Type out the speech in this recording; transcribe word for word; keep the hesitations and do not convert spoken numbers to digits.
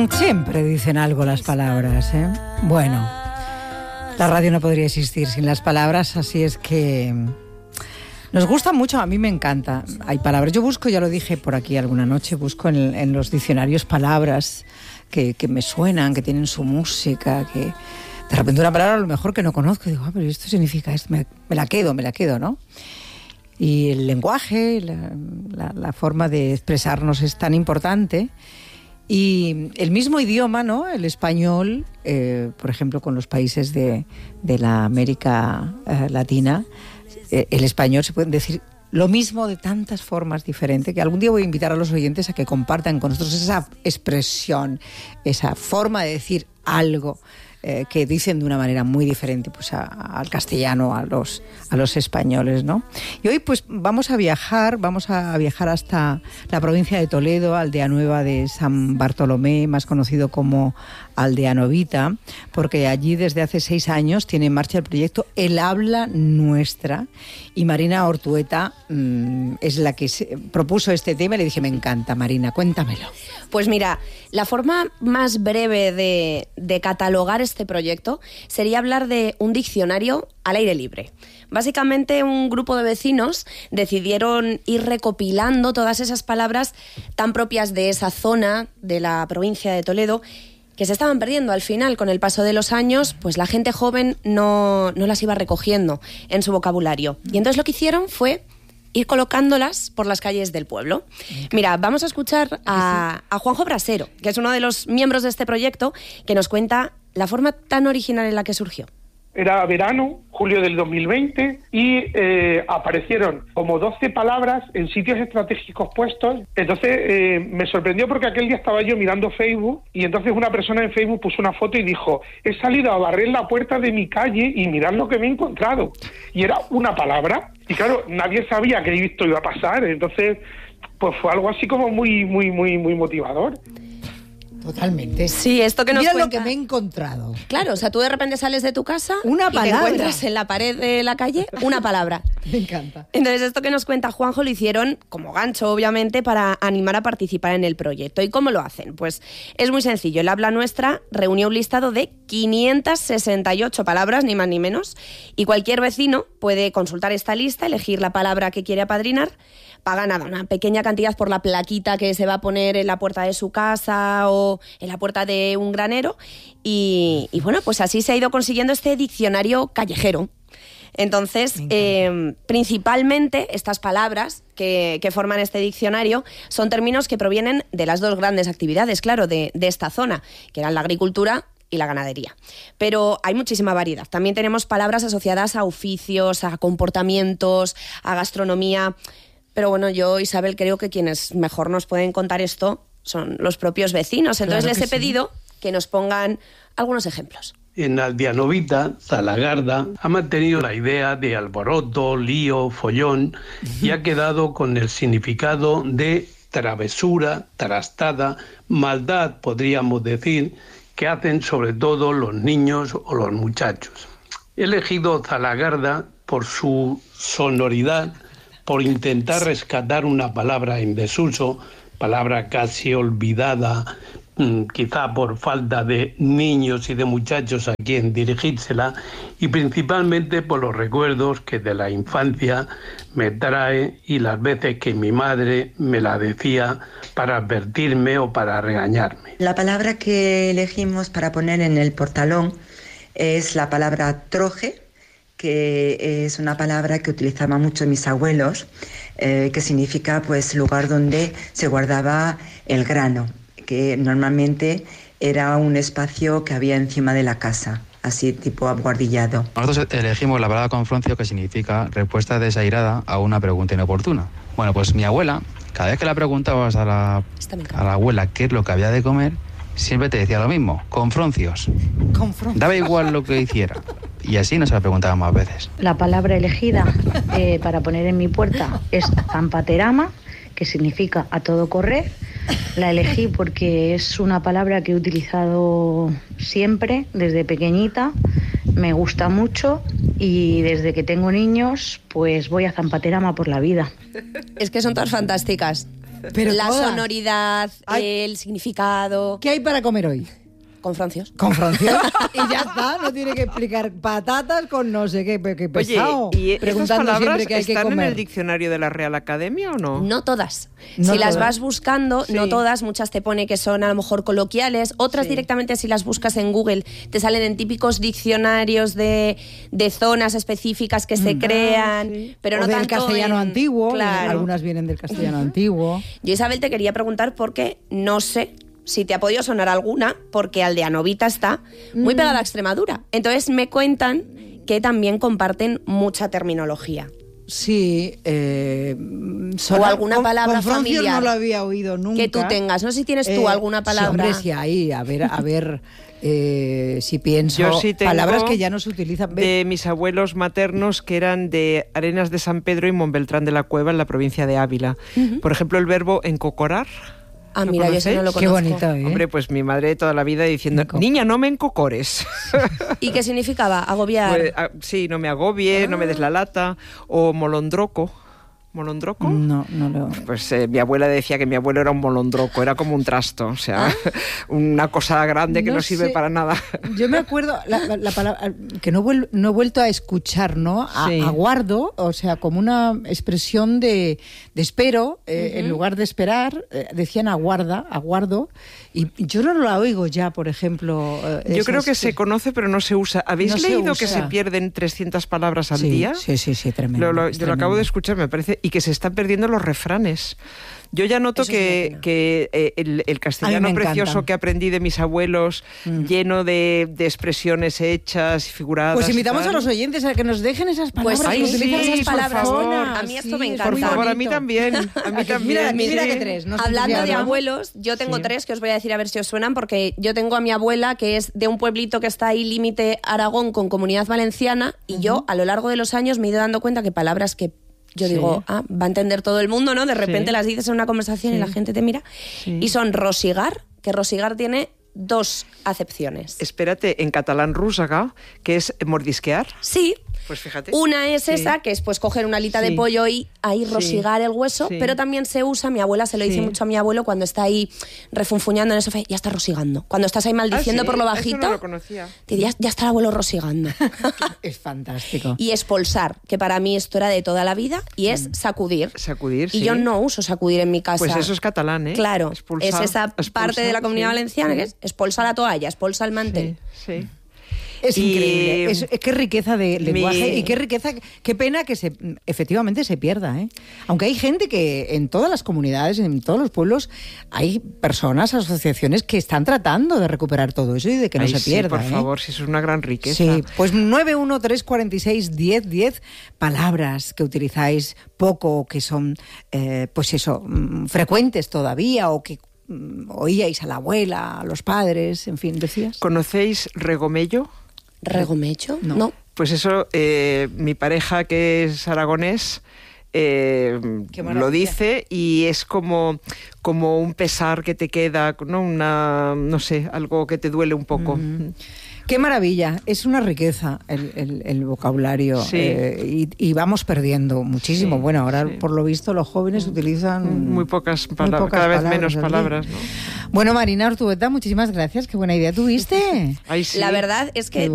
Siempre dicen algo las palabras, ¿eh? Bueno, la radio no podría existir sin las palabras, así es que nos gusta mucho, a mí me encanta. Hay palabras, yo busco, ya lo dije por aquí alguna noche, busco en, en los diccionarios palabras que, que me suenan, que tienen su música, que de repente una palabra a lo mejor que no conozco, y digo, ah, pero esto significa esto, me, me la quedo, me la quedo, ¿no? Y el lenguaje, la, la, la forma de expresarnos es tan importante. Y el mismo idioma, ¿no? El español, eh, por ejemplo, con los países de, de la América eh, Latina, eh, el español se puede decir lo mismo de tantas formas diferentes, que algún día voy a invitar a los oyentes a que compartan con nosotros esa expresión, esa forma de decir algo eh, que dicen de una manera muy diferente pues a, al castellano, a los, a los españoles, ¿no? Y hoy pues vamos a viajar, vamos a viajar hasta la provincia de Toledo, aldea nueva de San Bartolomé, más conocido como Aldea Novita, porque allí desde hace seis años tiene en marcha el proyecto El Habla Nuestra, y Marina Ortueta mmm, es la que se propuso este tema y le dije, me encanta, Marina, cuéntamelo. Pues mira, la forma más breve de, de catalogar este proyecto sería hablar de un diccionario al aire libre. Básicamente un grupo de vecinos decidieron ir recopilando todas esas palabras tan propias de esa zona de la provincia de Toledo que se estaban perdiendo al final. Con el paso de los años, pues la gente joven no, no las iba recogiendo en su vocabulario. Y entonces lo que hicieron fue ir colocándolas por las calles del pueblo. Mira, vamos a escuchar a, a Juanjo Brasero, que es uno de los miembros de este proyecto, que nos cuenta la forma tan original en la que surgió. Era verano, julio del dos mil veinte, y eh, aparecieron como doce palabras en sitios estratégicos puestos. Entonces eh, me sorprendió porque aquel día estaba yo mirando Facebook y entonces una persona en Facebook puso una foto y dijo, he salido a barrer la puerta de mi calle y mirad lo que me he encontrado. Y era una palabra, y claro, nadie sabía que esto iba a pasar, entonces pues fue algo así como muy, muy, muy, muy motivador. Totalmente. Sí, esto que nos Mira cuenta... lo que me he encontrado. Claro, o sea, tú de repente sales de tu casa una y palabra. te encuentras en la pared de la calle una palabra. Me encanta. Entonces, esto que nos cuenta Juanjo lo hicieron como gancho, obviamente, para animar a participar en el proyecto. ¿Y cómo lo hacen? Pues es muy sencillo. El Habla Nuestra reunió un listado de quinientas sesenta y ocho palabras, ni más ni menos, y cualquier vecino puede consultar esta lista, elegir la palabra que quiere apadrinar, paga nada, una pequeña cantidad por la plaquita que se va a poner en la puerta de su casa o en la puerta de un granero y, y bueno, pues así se ha ido consiguiendo este diccionario callejero. Entonces, eh, principalmente estas palabras que, que forman este diccionario son términos que provienen de las dos grandes actividades, claro, de, de esta zona, que eran la agricultura y la ganadería. Pero hay muchísima variedad. También tenemos palabras asociadas a oficios, a comportamientos, a gastronomía. Pero bueno, yo, Isabel, creo que quienes mejor nos pueden contar esto son los propios vecinos. Entonces claro les he sí. pedido que nos pongan algunos ejemplos. En Aldea Novita, Zalagarda ha mantenido la idea de alboroto, lío, follón y ha quedado con el significado de travesura, trastada, maldad, podríamos decir, que hacen sobre todo los niños o los muchachos. He elegido Zalagarda por su sonoridad, por intentar rescatar una palabra en desuso, palabra casi olvidada, quizá por falta de niños y de muchachos a quien dirigírsela, y principalmente por los recuerdos que de la infancia me trae y las veces que mi madre me la decía para advertirme o para regañarme. La palabra que elegimos para poner en el portalón es la palabra troje, que es una palabra que utilizaban mucho mis abuelos, eh, que significa pues lugar donde se guardaba el grano, que normalmente era un espacio que había encima de la casa, así tipo abuhardillado. Nosotros elegimos la palabra confroncio, que significa respuesta desairada a una pregunta inoportuna. Bueno, pues mi abuela, cada vez que la preguntabas a la, a la abuela qué es lo que había de comer, siempre te decía lo mismo, confroncios. Confroncios. Daba igual lo que hiciera. Y así nos la preguntaban más veces. La palabra elegida eh, para poner en mi puerta es zampaterama, que significa a todo correr. La elegí porque es una palabra que he utilizado siempre, desde pequeñita. Me gusta mucho y desde que tengo niños, pues voy a zampaterama por la vida. Es que son todas fantásticas. Pero la todas. sonoridad, Ay. el significado. ¿Qué hay para comer hoy? Con francios. Con francios. Y ya está, no tiene que explicar patatas con no sé qué, qué pesado. Oye, ¿y estas preguntando palabras siempre qué hay que están en comer. el diccionario de la Real Academia o no? No todas. No si las todas. vas buscando, Sí. no todas, muchas te pone que son a lo mejor coloquiales, otras Sí. directamente si las buscas en Google te salen en típicos diccionarios de, de zonas específicas que se crean, sí. pero o no del tanto castellano en- antiguo, Claro. algunas vienen del castellano antiguo. Yo, Isabel, te quería preguntar porque no sé si te ha podido sonar alguna, porque Aldeanovita está muy Mm. pegada a Extremadura. Entonces me cuentan que también comparten mucha terminología. Sí, eh, O sonar- alguna con- palabra con francios familiar no lo había oído nunca. que tú tengas. No sé si tienes tú Eh, alguna palabra. Sí, hombre, sí hay. A ver, a ver eh, si pienso. Yo sí tengo palabras que ya no se utilizan. Ve- de mis abuelos maternos que eran de Arenas de San Pedro y Montbeltrán de la Cueva en la provincia de Ávila. Por ejemplo, el verbo encocorar. Ah, ¿Lo mira, yo eso no lo Qué conozco. bonito, ¿eh? Hombre, pues mi madre toda la vida diciendo, Enco- niña, no me encocores. ¿Y qué significaba? Agobiar. Pues, ah, sí, no me agobie, no me des la lata. O molondroco. ¿Molondroco? No, no lo. Pues eh, mi abuela decía que mi abuelo era un molondroco, era como un trasto, o sea, una cosa grande que no, No sirve sé. para nada. Yo me acuerdo la, la- la palabra que no, vuel- no he vuelto a escuchar, ¿no? A- Sí. Aguardo, o sea, como una expresión de, de espero, eh, en lugar de esperar, eh, decían aguarda, aguardo, y yo no la oigo ya, por ejemplo. eh, Yo esas creo que se que- conoce, pero no se usa. ¿Habéis No se leído que usa. se pierden trescientas palabras al Sí, día? sí, sí, sí, tremendo. Lo, lo- es yo lo acabo tremendo. de escuchar, me parece, y que se están perdiendo los refranes. Yo ya noto Eso es una que, pena. que eh, el, el castellano me encanta. precioso que aprendí de mis abuelos, lleno de, de expresiones hechas y figuradas. Pues invitamos y a tal. los oyentes a que nos dejen esas palabras. Pues Ay, que sí, utilizan esas por palabras. favor. A mí esto me es encanta. Por muy favor, a mí bonito. también. A mí Aquí, también. mira, aquí, mira sí. que tres. no sé Hablando si de habrá. abuelos, yo tengo Sí. tres que os voy a decir a ver si os suenan, porque yo tengo a mi abuela que es de un pueblito que está ahí límite Aragón con Comunidad Valenciana, y yo a lo largo de los años me he ido dando cuenta que palabras que yo Sí. digo, ah, va a entender todo el mundo, ¿no? De repente Sí. las dices en una conversación y la gente te mira. Sí. Y son rosigar, que rosigar tiene dos acepciones. Espérate, en catalán rúsaga, que es mordisquear. Sí. Pues fíjate. Una es Sí. esa, que es pues coger una alita Sí. de pollo y ahí Sí. rosigar el hueso, Sí. pero también se usa, mi abuela se lo dice Sí. mucho a mi abuelo cuando está ahí refunfuñando en el sofá, ya está rosigando. Cuando estás ahí maldiciendo Ah, ¿sí? por lo Eso bajito, no lo conocía. te ya, ya está el abuelo rosigando. Es fantástico. Y expulsar, que para mí esto era de toda la vida, y es sacudir. Sacudir, Y sí. yo no uso sacudir en mi casa. Pues eso es catalán, ¿eh? Claro, Expulsar, es esa expulsar, parte de la Comunidad sí. Valenciana que es expulsar la toalla, expulsar el mantel. Sí, sí. Es Y- increíble. Es, es qué riqueza de lenguaje Mi- y qué riqueza, qué pena que se efectivamente se pierda, ¿eh? Aunque hay gente que en todas las comunidades, en todos los pueblos, hay personas, asociaciones que están tratando de recuperar todo eso y de que no Ay, se sí, pierda. por ¿eh? favor, si eso es una gran riqueza. Sí, pues nueve uno tres cuatro seis diez diez palabras que utilizáis poco, que son, eh, pues eso, mm, frecuentes todavía o que mm, oíais a la abuela, a los padres, en fin, decías. ¿Conocéis regomello? ¿Regomecho? No. No. Pues eso, eh, mi pareja que es aragonés eh, Qué maravilla. lo dice y es como, como un pesar que te queda, ¿no? Una, no sé, algo que te duele un poco. Qué maravilla, es una riqueza el, el- el vocabulario Sí. eh, y, y vamos perdiendo muchísimo. Sí, bueno, ahora sí. por lo visto los jóvenes utilizan Muy pocas muy palabras, pocas cada vez palabras menos al día. palabras, ¿no? Bueno, Marina Ortueta, muchísimas gracias, qué buena idea tuviste. Ay, sí. La verdad es que Qué